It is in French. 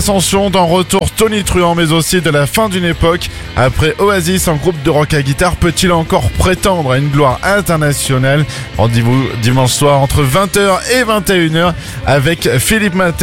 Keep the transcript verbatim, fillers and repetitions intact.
Ascension d'un retour Tony Truant, mais aussi de la fin d'une époque. Après Oasis, un groupe de rock à guitare peut-il encore prétendre à une gloire internationale? Rendez-vous dimanche soir entre vingt heures et vingt et une heures avec Philippe Maté.